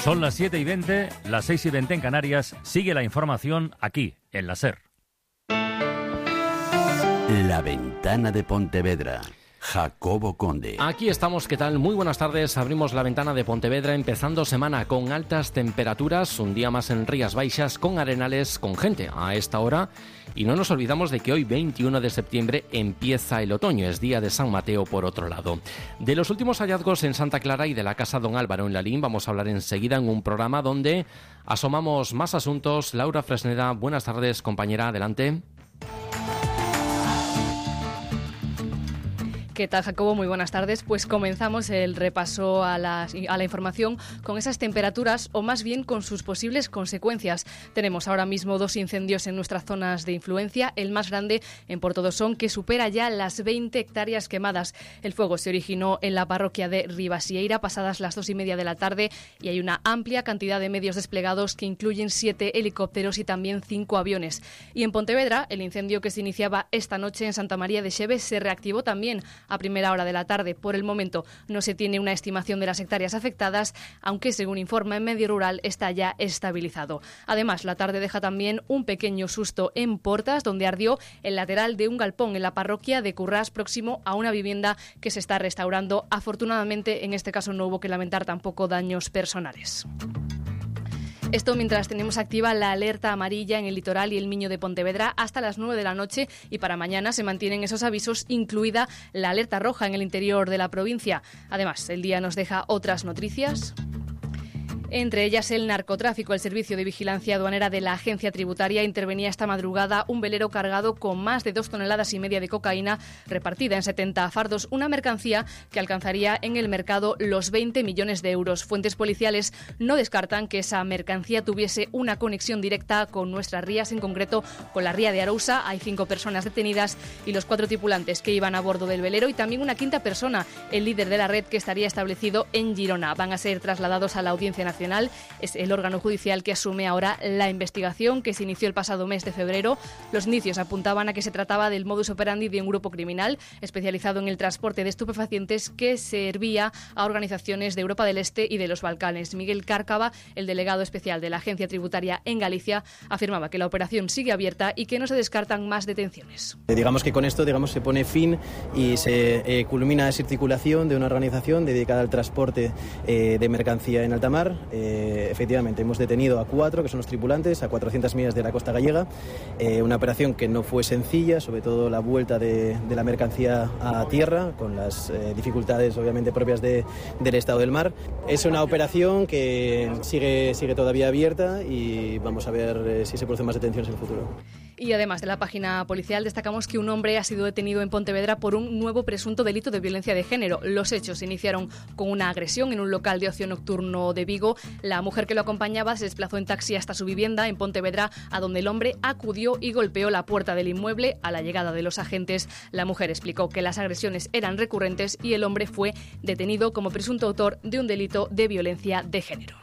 Son las 7:20, las 6:20 en Canarias. Sigue la información aquí, en la SER. La ventana de Pontevedra. Jacobo Conde. Aquí estamos, ¿qué tal? Muy buenas tardes. Abrimos la ventana de Pontevedra empezando semana con altas temperaturas, un día más en Rías Baixas, con arenales, con gente a esta hora. Y no nos olvidamos de que hoy, 21 de septiembre, empieza el otoño, es día de San Mateo por otro lado. De los últimos hallazgos en Santa Clara y de la Casa Don Álvaro en Lalín vamos a hablar enseguida en un programa donde asomamos más asuntos. Laura Fresneda, buenas tardes, compañera, adelante. ¿Qué tal, Jacobo? Muy buenas tardes. Pues comenzamos el repaso a la información con esas temperaturas, o más bien con sus posibles consecuencias. Tenemos ahora mismo 2 incendios en nuestras zonas de influencia, el más grande en Portodosón, que supera ya las 20 hectáreas quemadas. El fuego se originó en la parroquia de Ribasieira pasadas las 2:30 de la tarde y hay una amplia cantidad de medios desplegados que incluyen 7 helicópteros y también 5 aviones. Y en Pontevedra, el incendio que se iniciaba esta noche en Santa María de Xeve se reactivó también a primera hora de la tarde. Por el momento no se tiene una estimación de las hectáreas afectadas, aunque según informa en Medio Rural está ya estabilizado. Además, la tarde deja también un pequeño susto en Portas, donde ardió el lateral de un galpón en la parroquia de Currás, próximo a una vivienda que se está restaurando. Afortunadamente, en este caso no hubo que lamentar tampoco daños personales. Esto mientras tenemos activa la alerta amarilla en el litoral y el Miño de Pontevedra hasta las 9 de la noche, y para mañana se mantienen esos avisos, incluida la alerta roja en el interior de la provincia. Además, el día nos deja otras noticias. Entre ellas el narcotráfico. El Servicio de Vigilancia Aduanera de la Agencia Tributaria intervenía esta madrugada un velero cargado con más de 2,5 toneladas de cocaína repartida en 70 fardos, una mercancía que alcanzaría en el mercado los 20 millones de euros. Fuentes policiales no descartan que esa mercancía tuviese una conexión directa con nuestras rías, en concreto con la ría de Arousa. Hay 5 personas detenidas y los 4 tripulantes que iban a bordo del velero, y también una quinta persona, el líder de la red, que estaría establecido en Girona. Van a ser trasladados a la Audiencia Nacional. Es el órgano judicial que asume ahora la investigación, que se inició el pasado mes de febrero. Los indicios apuntaban a que se trataba del modus operandi de un grupo criminal especializado en el transporte de estupefacientes que servía a organizaciones de Europa del Este y de los Balcanes. Miguel Cárcava, el delegado especial de la Agencia Tributaria en Galicia, afirmaba que la operación sigue abierta y que no se descartan más detenciones. Digamos que con esto se pone fin y se culmina esa circulación de una organización dedicada al transporte de mercancía en alta mar. Efectivamente, hemos detenido a 4, que son los tripulantes, a 400 millas de la costa gallega. Una operación que no fue sencilla, sobre todo la vuelta de la mercancía a tierra, con las dificultades obviamente propias del estado del mar. Es una operación que sigue todavía abierta y vamos a ver si se producen más detenciones en el futuro. Y además de la página policial, destacamos que un hombre ha sido detenido en Pontevedra por un nuevo presunto delito de violencia de género. Los hechos se iniciaron con una agresión en un local de ocio nocturno de Vigo. La mujer que lo acompañaba se desplazó en taxi hasta su vivienda en Pontevedra, a donde el hombre acudió y golpeó la puerta del inmueble. A la llegada de los agentes, la mujer explicó que las agresiones eran recurrentes y el hombre fue detenido como presunto autor de un delito de violencia de género.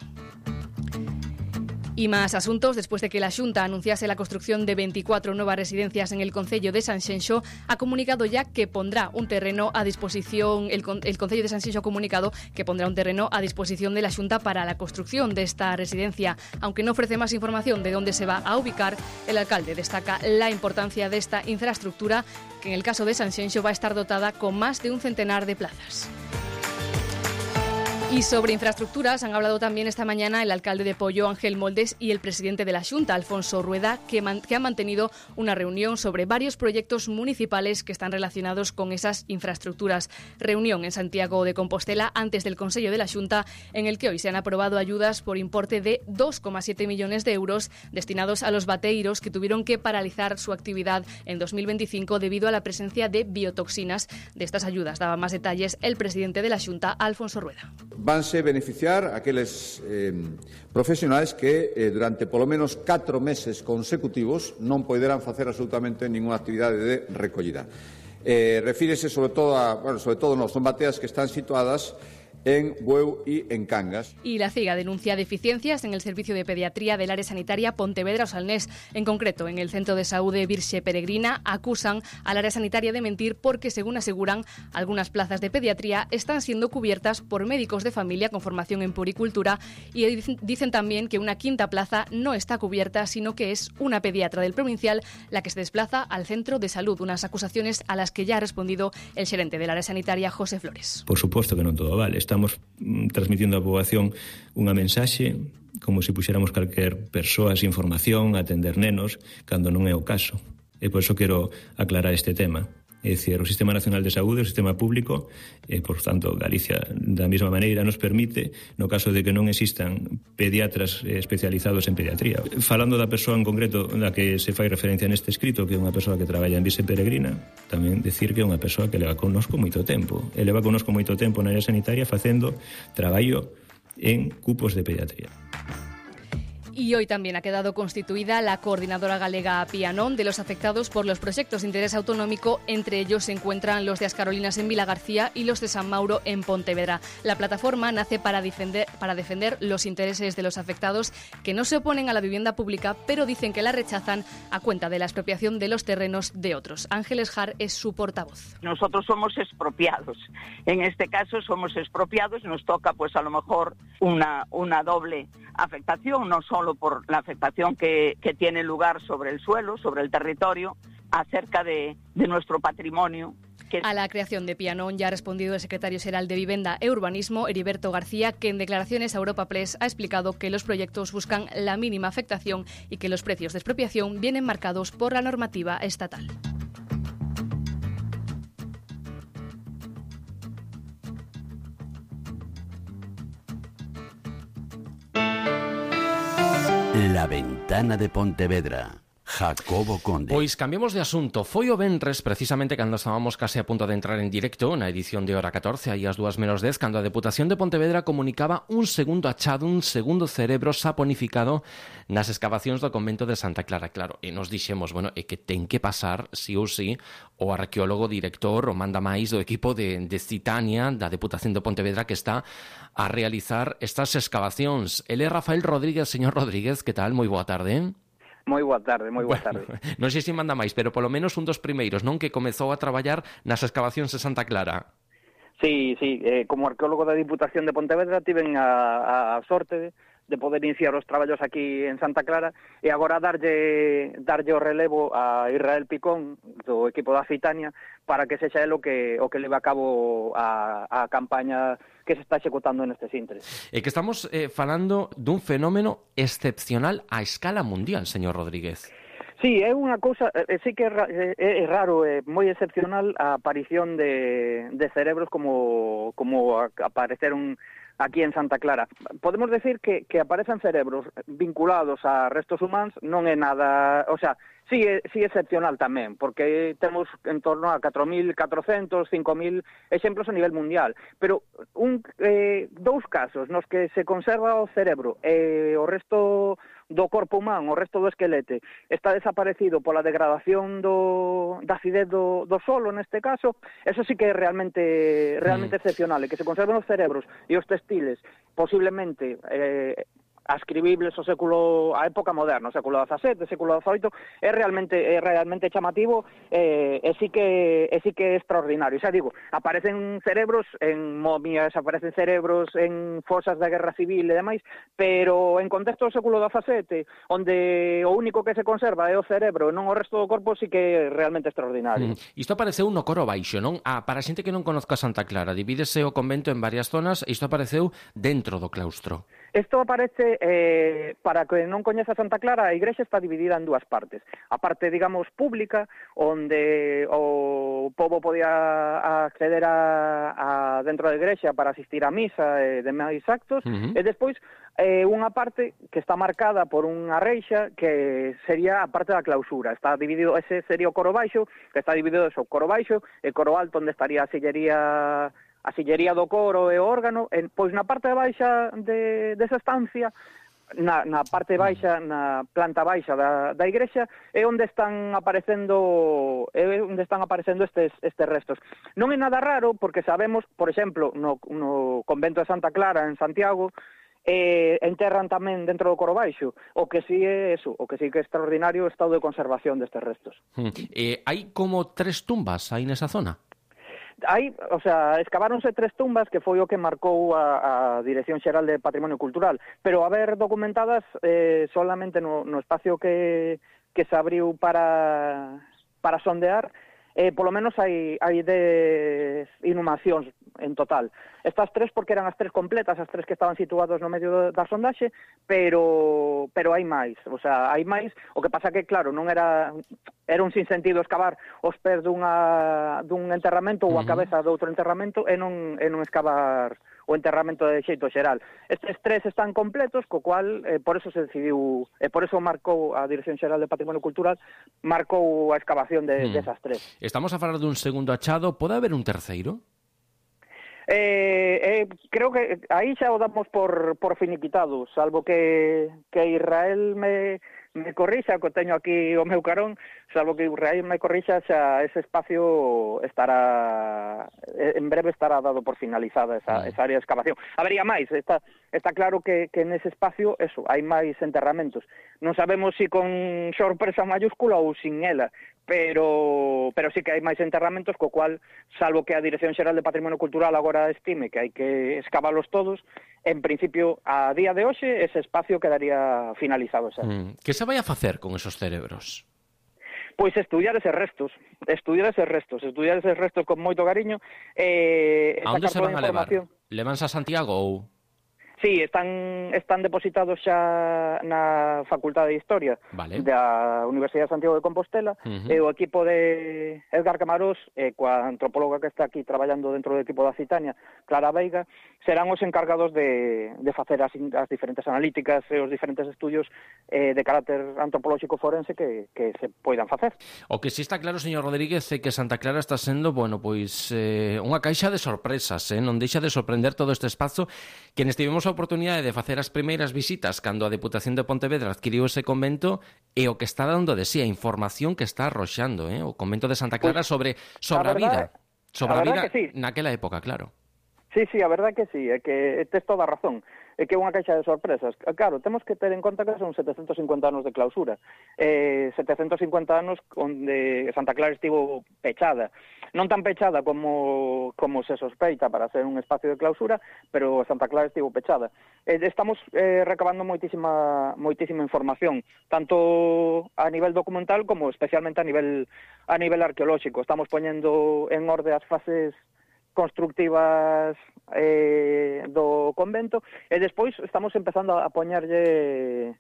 Y más asuntos. Después de que la Xunta anunciase la construcción de 24 nuevas residencias en el concello de Sanxenxo, ha comunicado ya que pondrá un terreno a disposición. El concello de Sanxenxo ha comunicado que pondrá un terreno a disposición de la Xunta para la construcción de esta residencia. Aunque no ofrece más información de dónde se va a ubicar, el alcalde destaca la importancia de esta infraestructura, que en el caso de Sanxenxo va a estar dotada con más de un centenar de plazas. Y sobre infraestructuras han hablado también esta mañana el alcalde de Poio, Ángel Moldes, y el presidente de la Xunta, Alfonso Rueda, que han mantenido una reunión sobre varios proyectos municipales que están relacionados con esas infraestructuras. Reunión en Santiago de Compostela antes del Consello de la Xunta, en el que hoy se han aprobado ayudas por importe de 2,7 millones de euros destinados a los bateiros que tuvieron que paralizar su actividad en 2025 debido a la presencia de biotoxinas. De estas ayudas daba más detalles el presidente de la Xunta, Alfonso Rueda. Vanse beneficiar aqueles profesionais que durante polo menos 4 meses consecutivos non poderán facer absolutamente ninguna actividade de recollida. Refírese sobre todo nos son bateas que están situadas en Bueu y en Cangas. Y la CIGA denuncia deficiencias en el servicio de pediatría del área sanitaria Pontevedra o Salnés. En concreto, en el Centro de Saúde Virxe Peregrina acusan al área sanitaria de mentir porque, según aseguran, algunas plazas de pediatría están siendo cubiertas por médicos de familia con formación en puricultura y dicen también que una quinta plaza no está cubierta, sino que es una pediatra del provincial la que se desplaza al centro de salud. Unas acusaciones a las que ya ha respondido el xerente del área sanitaria, José Flores. Por suposto que non todo vale. Estamos transmitindo á poboación unha mensaxe como se puxéramos calquer persoa sin formación a atender nenos cando non é o caso. E por iso quero aclarar este tema. É dicir, o Sistema Nacional de Saúde, o sistema público, e, por tanto, Galicia, da mesma maneira, nos permite, no caso de que non existan pediatras especializados en pediatría. Falando da persoa en concreto da que se fai referencia neste escrito, que é unha persoa que traballa en Virxe Peregrina, tamén decir que é unha persoa que leva connosco moito tempo. E leva connosco moito tempo na área sanitaria facendo traballo en cupos de pediatría. Y hoy también ha quedado constituida la Coordinadora Galega Pianón de los afectados por los proyectos de interés autonómico. Entre ellos se encuentran los de As Carolinas en Vilagarcía y los de San Mauro en Pontevedra. La plataforma nace para defender los intereses de los afectados que no se oponen a la vivienda pública, pero dicen que la rechazan a cuenta de la expropiación de los terrenos de otros. Ángeles Jar es su portavoz. Nosotros somos expropiados. En este caso somos expropiados. Nos toca, pues a lo mejor, una doble afectación, no solo por la afectación que tiene lugar sobre el suelo, sobre el territorio, acerca de nuestro patrimonio. A la creación de Pianón ya ha respondido el secretario xeral de Vivenda e Urbanismo, Heriberto García, que en declaraciones a Europa Press ha explicado que los proyectos buscan la mínima afectación y que los precios de expropiación vienen marcados por la normativa estatal. La Ventana de Pontevedra. Jacobo Conde. Pois cambiemos de asunto. Foi o venres, precisamente cando estábamos case a punto de entrar en directo na edición de Hora 14, aí as 2:10, cando a Deputación de Pontevedra comunicaba un segundo achado, un segundo cerebro saponificado nas excavacións do convento de Santa Clara. Claro, e nos dixemos, bueno, é que ten que pasar, sí ou sí, o arqueólogo director, o manda máis do equipo de Citania, da Deputación de Pontevedra, que está a realizar estas excavacións. Ele é Rafael Rodríguez. Señor Rodríguez, que tal? Moi boa tarde. Moi boa tarde, moi boa tarde. Non sei se manda máis, pero polo menos un dos primeiros, non, que comezou a traballar nas excavacións de Santa Clara. Sí, como arqueólogo da Diputación de Pontevedra tiven a sorte de poder iniciar os traballos aquí en Santa Clara e agora darlle o relevo a Israel Picón do equipo da Citania para que sexa el o que leve a cabo a campaña que se está executando nestes intres. E que estamos falando dun fenómeno excepcional a escala mundial, señor Rodríguez. Sí, é unha cousa, sí que é raro, é moi excepcional a aparición de cerebros como apareceron aquí en Santa Clara. Podemos decir que aparecen cerebros vinculados a restos humanos non é nada, o sea, sí excepcional tamén, porque temos en torno a 4.400, 5.000 exemplos a nivel mundial, pero dous casos nos que se conserva o cerebro e o resto do corpo humano, o resto do esquelete, está desaparecido pola degradación da acidez do solo, neste caso, eso sí que é realmente excepcional, e que se conserven os cerebros e os textiles, posiblemente ascribibles a época moderna, o século XVII, século XVIII, é realmente chamativo e sí que é extraordinario. Xa digo, aparecen cerebros en momias, aparecen cerebros en fosas da Guerra Civil e demais, pero en contexto do século XVII, onde o único que se conserva é o cerebro e non o resto do corpo, sí que é realmente extraordinario. Isto apareceu no Coro Baixo, non? Para a xente que non conozca Santa Clara, divídese o convento en varias zonas e isto apareceu dentro do claustro. Isto aparece, para que non coñeza Santa Clara, a igrexa está dividida en dúas partes. A parte, digamos, pública, onde o pobo podía acceder a dentro da igrexa para asistir a misa e demais actos, e despois unha parte que está marcada por unha reixa que sería a parte da clausura. Está dividido, ese sería o coro baixo, que está dividido o coro baixo e coro alto, onde estaría a sillería do coro e o órgano. Pois na parte baixa desa estancia na parte baixa, na planta baixa da igrexa, é onde están aparecendo estes restos. Non é nada raro, porque sabemos, por exemplo, no convento de Santa Clara, en Santiago, enterran tamén dentro do coro baixo, o que sí é extraordinario o estado de conservación destes restos. Hai como 3 tumbas aí nesa zona? Escaváronse 3 tumbas, que foi o que marcou a Dirección Xeral de Patrimonio Cultural, pero a ver documentadas solamente no espacio que se abriu para sondear, polo menos hai 10 inhumacións en total. Estas 3 porque eran as 3 completas, as 3 que estaban situados no medio da sondaxe, pero hai máis, hai máis. O que pasa que, claro, non era un sinsentido escavar os pés dun enterramento ou a cabeza de outro enterramento e non escavar o enterramento de xeito xeral. Estes 3 están completos, co cual, por eso se decidiu, por eso marcou a Dirección Xeral de Patrimonio Cultural, marcou a excavación desas 3. Estamos a falar dun segundo achado, pode haber un terceiro? Creo que aí xa o damos por finiquitado, salvo que Israel me corrixa, que teño aquí o meu carón, salvo que Israel me corrixa, xa ese espacio en breve estará dado por finalizada esa área de excavación. Habería máis, está claro que nese espacio, hai máis enterramentos. Non sabemos se con sorpresa mayúscula ou sin ela, pero sí que hai máis enterramentos, co cual, salvo que a Dirección Xeral de Patrimonio Cultural agora estime que hai que escavalos todos, en principio, a día de hoxe, ese espacio quedaría finalizado xa. Que se vai a facer con esos cerebros? Pois estudiar eses restos con moito cariño. A onde se van a levar? Levanse a Santiago ou...? Sí, están depositados xa na Facultade de Historia da Universidade de Santiago de Compostela, e o equipo de Edgar Camarós, coa antropóloga que está aquí traballando dentro do equipo da Citania, Clara Veiga, serán os encargados de facer as diferentes analíticas e os diferentes estudios de carácter antropolóxico forense que se poidan facer. O que si está claro, señor Rodríguez, é que Santa Clara está sendo, unha caixa de sorpresas, non deixa de sorprender todo este espazo, que estivemos a oportunidade de facer as primeiras visitas cando a Deputación de Pontevedra adquiriu ese convento, e o que está dando de sí, a información que está arroxando o convento de Santa Clara sobre a vida naquela época, claro. Sí, a verdade que sí, é que tes toda a razón, é que é unha caixa de sorpresas. Claro, temos que ter en conta que son 750 anos de clausura, 750 anos onde Santa Clara estivo pechada, non tan pechada como se sospeita para ser un espacio de clausura, pero Santa Clara estivo pechada. Estamos recabando moitísima información, tanto a nivel documental como especialmente a nivel arqueolóxico. Estamos poñendo en orde as fases constructivas do convento, e despois estamos empezando a poñerlle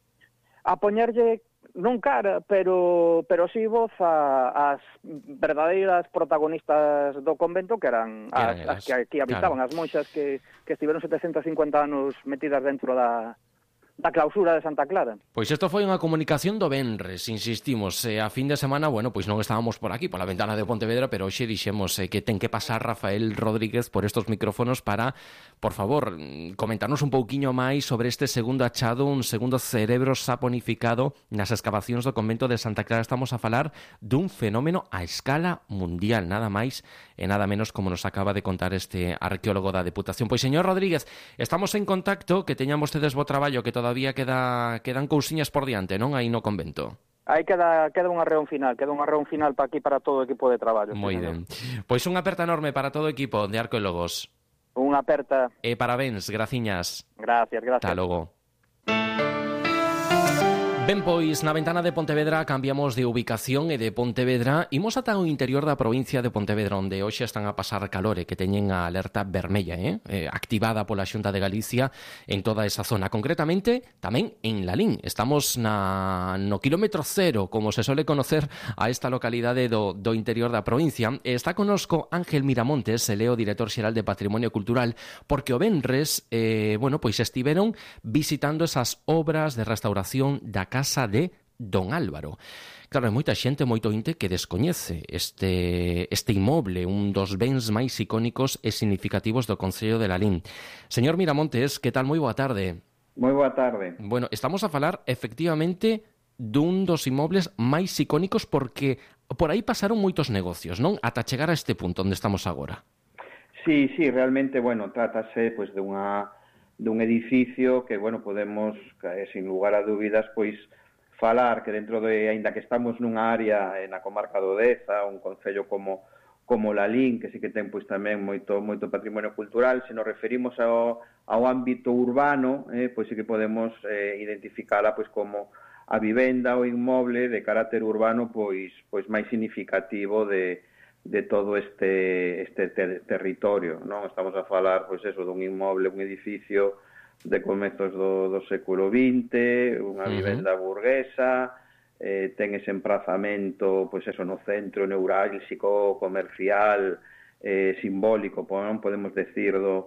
non cara, pero sí voz ás verdadeiras protagonistas do convento, que eran as que aquí habitaban, as monxas que estiveron 750 anos metidas dentro da clausura de Santa Clara. Pois isto foi unha comunicación do venres, insistimos, a fin de semana, pois non estábamos por aquí, pola ventana de Pontevedra, pero hoxe dixemos que ten que pasar Rafael Rodríguez por estos micrófonos para, por favor, comentarnos un pouquiño máis sobre este segundo achado, un segundo cerebro saponificado nas excavacións do convento de Santa Clara. Estamos a falar dun fenómeno a escala mundial, nada máis e nada menos, como nos acaba de contar este arqueólogo da Deputación. Pois, señor Rodríguez, estamos en contacto, que teñan vostedes bo traballo, que todavía quedan cousiñas por diante, non? Aí no convento. Aí queda unha reunión final, para aquí, para todo o equipo de traballo. Moi ben. Pois unha aperta enorme para todo o equipo de arqueólogos. Unha aperta. E parabéns, graciñas. Gracias. Hasta logo. Ben, pois, na ventana de Pontevedra cambiamos de ubicación e de Pontevedra imos ata o interior da provincia de Pontevedra, onde hoxe están a pasar calor e que teñen a alerta vermella activada pola Xunta de Galicia en toda esa zona, concretamente tamén en Lalín. Estamos no kilómetro cero, como se suele conocer a esta localidade do interior da provincia. Está conosco Ángel Miramontes, el o director xeral de Patrimonio Cultural, porque o venres pois estiveron visitando esas obras de restauración da casa de Don Álvaro. Claro, hai moita xente, moito inte que descoñece este inmoble, un dos bens máis icónicos e significativos do Concello de Lalín. Señor Miramontes, que tal? Moi boa tarde. Moi boa tarde. Bueno, estamos a falar efectivamente dun dos inmobles máis icónicos porque por aí pasaron moitos negocios, non? Ata chegar a este punto onde estamos agora. Sí, realmente, bueno, trátase pois dun edificio que, bueno, podemos, sin lugar a dúbidas, pois falar que dentro de, aínda que estamos nunha área na comarca do Deza, un concello como Lalín, que sí que ten pois tamén moito patrimonio cultural, se nos referimos ao ámbito urbano, pois sí que podemos identificala pois como a vivenda ou inmoble de carácter urbano pois máis significativo de todo este territorio, non? Estamos a falar pois eso dun inmoble, un edificio de comezos do século XX, unha vivenda burguesa, ten ese emprazamento pois eso no centro neurálxico, comercial, simbólico, non podemos decir do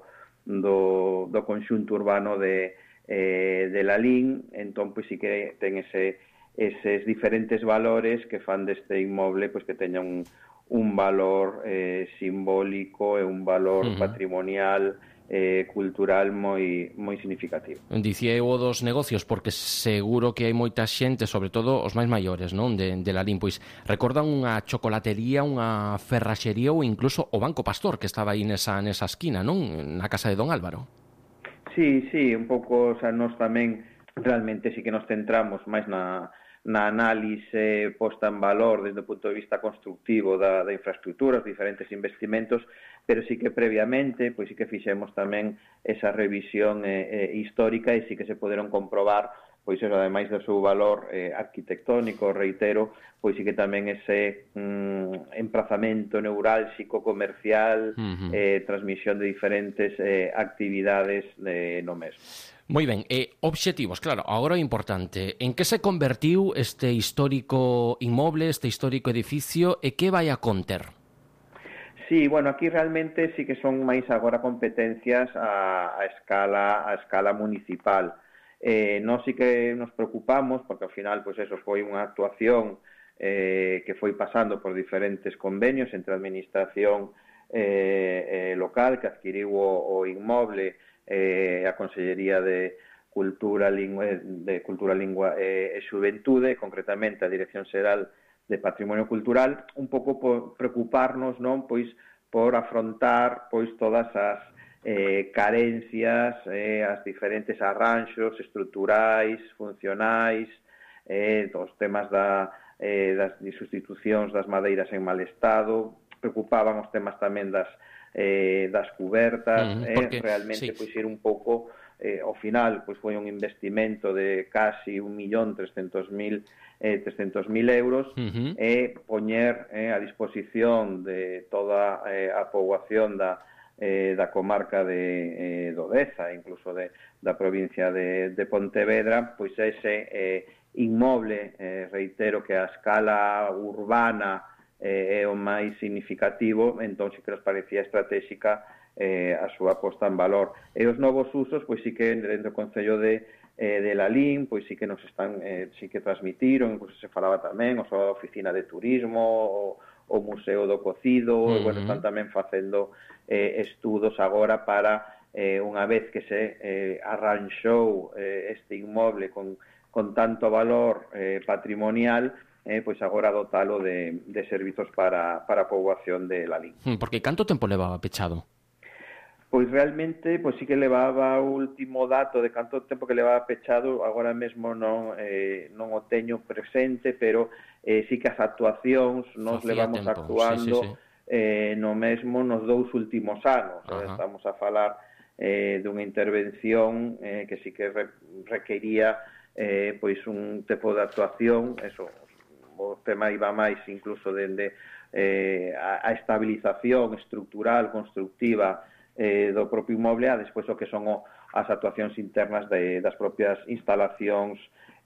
conxunto urbano de Lalín. Entón pois sí que ten eses diferentes valores que fan deste inmoble pois que teña un valor simbólico e un valor patrimonial cultural moi significativo. Dicía eu dos negocios porque seguro que hai moita xente, sobre todo os máis maiores, non, de Lalín, pois recordan unha chocolatería, unha ferraxería ou incluso o Banco Pastor que estaba aí nesa esquina, non, na casa de Don Álvaro. Sí, un pouco, o sea, nós tamén realmente sí que nos centramos máis na análise posta en valor desde o punto de vista constructivo da infraestructura, os diferentes investimentos, pero sí que previamente, pois sí que fixemos tamén esa revisión histórica e sí que se poderon comprobar, pois eso, ademais do seu valor arquitectónico, reitero, pois sí que tamén ese emprazamento neurálxico, comercial, transmisión de diferentes actividades no mesmo. Moi ben, obxectivos, claro, agora é importante. En que se convertiu este histórico inmoble, este histórico edificio, e que vai a conter? Sí, bueno, aquí realmente sí que son máis agora competencias a escala municipal. Nós sí que nos preocupamos, porque ao final, pois eso, foi unha actuación que foi pasando por diferentes convenios entre a administración local que adquiriu o inmoble, a Consellería de Cultura, Lingua e Xuventude, concretamente a Dirección Xeral de Patrimonio Cultural, un pouco por preocuparnos, non, pois por afrontar pois todas as carencias, as diferentes arranxos estruturais, funcionais, dos temas das sustitucións das madeiras en mal estado, preocupaban os temas tamén das cubertas, porque realmente pois ir un pouco ao final pois foi un investimento de casi 1.300.000 euros e poñer a disposición de toda a poboación da comarca do Deza, incluso da provincia de Pontevedra, pois ese inmoble, reitero que a escala urbana é o máis significativo, entón sí que nos parecía estratégica a súa posta en valor. E os novos usos, pois sí que dentro do Concello de Lalín, pois sí que nos están, sí que transmitiron, incluso se falaba tamén, a súa oficina de turismo, o Museo do Cocido, e, bueno, están tamén facendo estudos agora para, unha vez que se arranxou este inmoble con tanto valor patrimonial, pois agora dotalo de servizos para a poboación de Lalín. Porque canto tempo levaba pechado? Pois realmente, pois sí que levaba o último dato de canto tempo que levaba pechado, agora mesmo non o teño presente, pero sí que as actuacións nos levamos actuando no mesmo nos 2 últimos anos. Estamos a falar dunha intervención que sí que requería pois un tipo de actuación, eso, o tema iba máis incluso dende a estabilización estructural, constructiva do propio inmoble, a despois o que son as actuacións internas das propias instalacións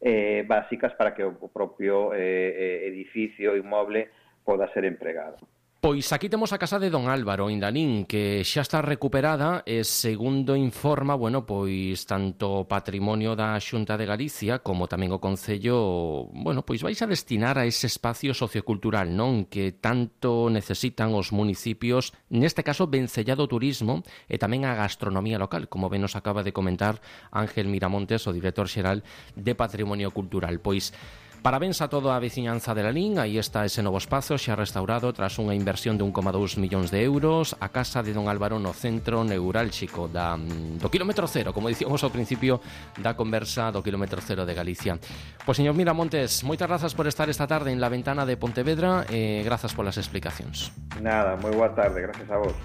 básicas para que o propio edificio inmoble poda ser empregado. Pois aquí temos a casa de don Álvaro Indalín, que xa está recuperada e segundo informa, bueno, pois tanto o patrimonio da Xunta de Galicia como tamén o Concello, bueno, pois vais a destinar a ese espacio sociocultural, non? Que tanto necesitan os municipios, neste caso vencellado turismo e tamén a gastronomía local, como ben nos acaba de comentar Ángel Miramontes, o director xeral de Patrimonio Cultural. Pois parabéns a toda a veciñanza de Lalín, aí está ese novo espazo xa restaurado tras unha inversión de 1,2 millóns de euros, a casa de don Álvaro no centro neurálxico do kilómetro cero, como dicíamos ao principio da conversa do kilómetro cero de Galicia. Pois, señor Miramontes, moitas grazas por estar esta tarde en La Ventana de Pontevedra e grazas polas explicacións. Nada, moi boa tarde, gracias a vos.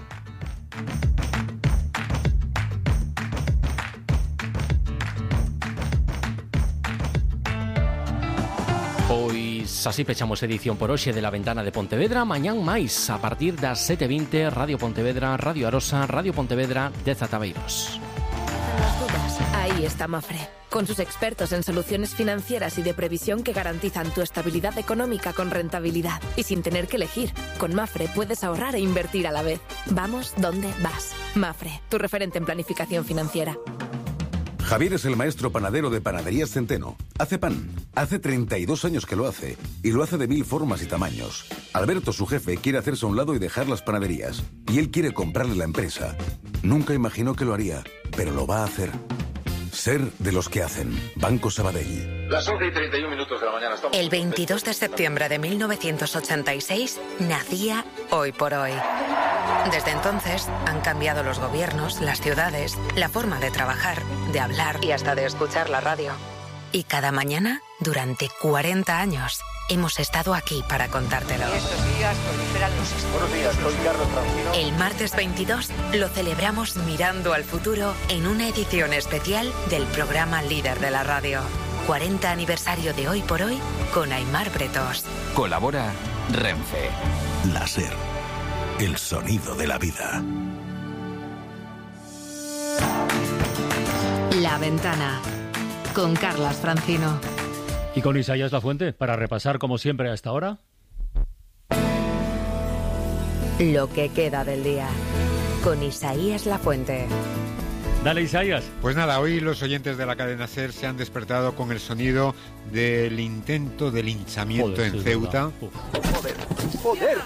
Pois así pechamos edición por hoxe de La Ventana de Pontevedra. Mañán máis, a partir das 7:20, Radio Pontevedra, Radio Arosa, Radio Pontevedra de Zatabeiros. Las dudas, ahí está Mafre, con sus expertos en soluciones financieras y de previsión que garantizan tu estabilidad económica con rentabilidad y sin tener que elegir. Con Mafre puedes ahorrar e invertir a la vez. Vamos donde vas. Mafre, tu referente en planificación financiera. Javier es el maestro panadero de Panaderías Centeno. Hace pan. Hace 32 años que lo hace. Y lo hace de 1000 formas y tamaños. Alberto, su jefe, quiere hacerse a un lado y dejar las panaderías. Y él quiere comprarle la empresa. Nunca imaginó que lo haría, pero lo va a hacer. Ser de los que hacen. Banco Sabadell. Las 11:31 de la mañana. Estamos... El 22 de septiembre de 1986 nacía Hoy por Hoy. Desde entonces han cambiado los gobiernos, las ciudades, la forma de trabajar, de hablar y hasta de escuchar la radio. Y cada mañana, durante 40 años, hemos estado aquí para contártelo. Estos días proliferan los... Buenos días, soy Carlos Francino. El martes 22 lo celebramos mirando al futuro en una edición especial del programa líder de la radio. 40 aniversario de Hoy por Hoy con Aimar Bretos. Colabora Renfe. Láser. El sonido de la vida. La Ventana, con Carlas Francino. Y con Isaías Lafuente, para repasar, como siempre, a esta hora. Lo que queda del día, con Isaías Lafuente. Dale, Isaías. Pues nada, hoy los oyentes de la cadena SER se han despertado con el sonido del intento de linchamiento en Ceuta. ¡Joder!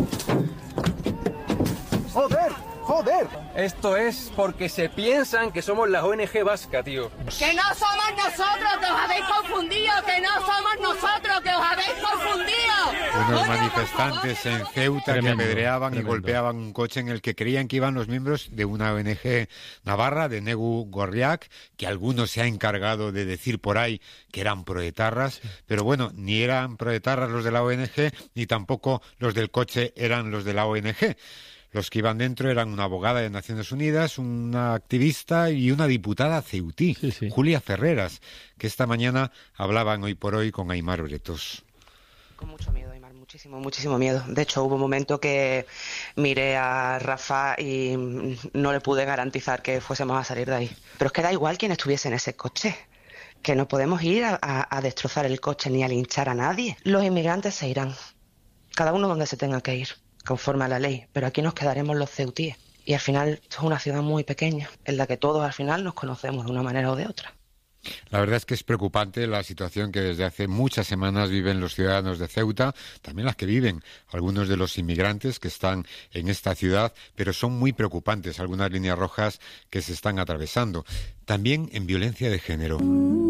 Esto es porque se piensan que somos la ONG vasca, tío. ¡Que no somos nosotros, que os habéis confundido! ¡Que no somos nosotros, que os habéis confundido! Unos manifestantes en Ceuta que apedreaban y golpeaban un coche en el que creían que iban los miembros de una ONG navarra, de Negu Gorriak, que algunos se ha encargado de decir por ahí que eran proetarras, pero bueno, ni eran proetarras los de la ONG, ni tampoco los del coche eran los de la ONG. Los que iban dentro eran una abogada de Naciones Unidas, una activista y una diputada ceutí, Julia Ferreras, que esta mañana hablaban Hoy por Hoy con Aimar Bretos. Con mucho miedo, Aimar, muchísimo miedo. De hecho, hubo un momento que miré a Rafa y no le pude garantizar que fuésemos a salir de ahí. Pero es que da igual quién estuviese en ese coche, que no podemos ir a destrozar el coche ni a linchar a nadie. Los inmigrantes se irán, cada uno donde se tenga que ir, conforme a la ley, pero aquí nos quedaremos los ceutíes. Y al final, esto es una ciudad muy pequeña, en la que todos al final nos conocemos de una manera o de otra. La verdad es que es preocupante la situación que desde hace muchas semanas viven los ciudadanos de Ceuta, también las que viven algunos de los inmigrantes que están en esta ciudad, pero son muy preocupantes algunas líneas rojas que se están atravesando. También en violencia de género.